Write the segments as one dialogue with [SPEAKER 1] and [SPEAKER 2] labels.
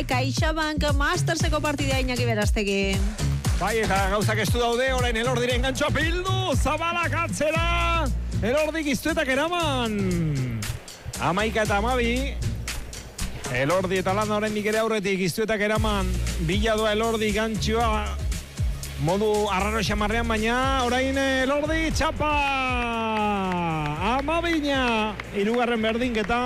[SPEAKER 1] CaixaBank Masterseko partidea Iñaki Berastegi.
[SPEAKER 2] Bai, eta gauzak estu daude, orain Elordiren gantxoa bildu, Zabalak atzera, Elordik iztuetak eraman. 11 eta 12, Elordi eta Landa oraindik ere aurretik iztuetak eraman, bila doa Elordi gantxoa, modu arraro xamarrean, baina orain Elordi txapa, 12, hirugarren berdinketa,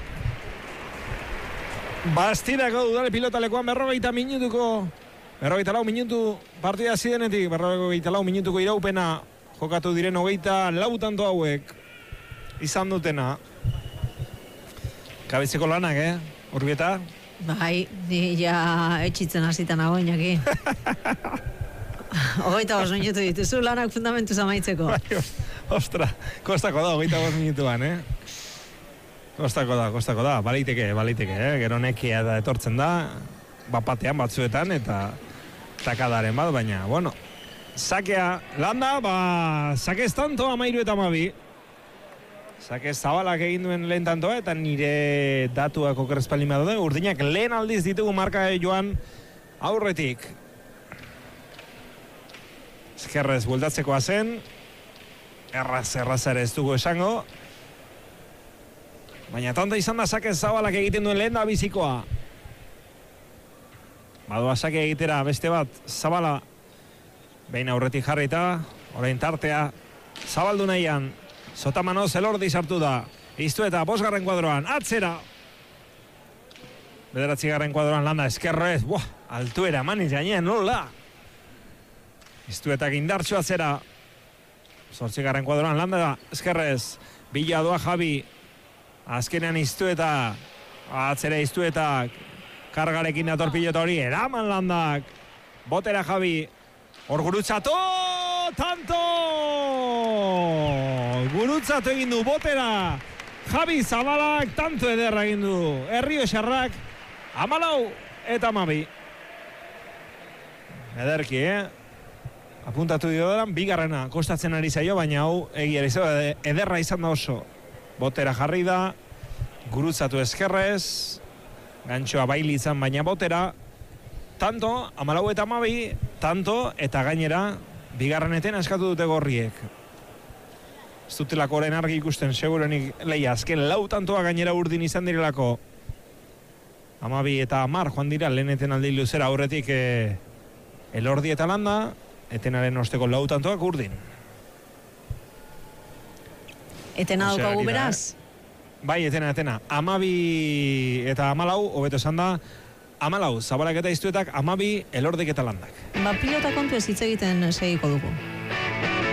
[SPEAKER 2] Bastirako dudale pilotalekuan 40 minutuko 44 minutu partida zidenetik 44 minutuko iraupena jokatu diren 24 tanto hauek izan dutena. Kabezeko lanak, Urbieta?
[SPEAKER 1] Bai, ni ja etxitzen hasitan nago Iñaki. 25 minutu dituzu lanak fundamentu zamaitzeko.
[SPEAKER 2] Ostra, kostako da 25 minutuan, Kostako da, baliteke, gero nekia da etortzen da, bapatean batzuetan, eta takadaren bat, baina, bueno, sakea, Landa, sakez tanto, 13 eta 12, sakez Zabalak egin duen lehen tantoa, eta nire datuak okerrezpalima dute, urdinak lehen aldiz ditugu marka joan aurretik. Eskerrez, bueltatzekoa zen, erraz ere ez dugu esango, baina tonta izan da sakez Zabalak egiten duen lehen da bizikoa. Badoa sake egitera beste bat Zabala behin aurretik jarrita, orain tartea zabaldu nahian, Sotamanoz Elordi sartu da, iztueta 5. kuadroan, atzera 9. kuadroan Landa eskerrez, altuera maniz gainean, nola? Iztuetak indartxo atzera 8. kuadroan Landa eskerrez, bila doa Javi, azkenean iztueta, atzera iztuetak, kargarekin dator pilota hori, eraman Landak, botera Javi, hor gurutzatu, tanto! Gurutzatu egin du, botera, Javi Zabalak, tanto ederra egin du, Errioxarrak, 14 eta 12. Ederki, apuntatu diodan, bigarrena kostatzen ari zaio, baina hau egia ederra izan da oso. Botera jarri da, gurutzatu eskerrez, gantxoa bailitzan baina botera, tanto, 14 eta 12, tanto, eta gainera, bigarreneten askatu dute gorriek. Ez dutelako orain argi ikusten, segurenik leia, azken 4 tantoa gainera urdin izan direlako. 12 eta 10 joan dira, leheneten aldi luzera aurretik Elordi eta Landa, etenaren osteko 4 tantoak urdin.
[SPEAKER 1] Etena daukagu beraz?
[SPEAKER 2] Bai, etena. 12 eta 14, hobeto esan da, 14, Zabalak eta iztuetak, 12, Elordik eta Landak.
[SPEAKER 1] Pilota kontu ez hitz egiten segiko dugu.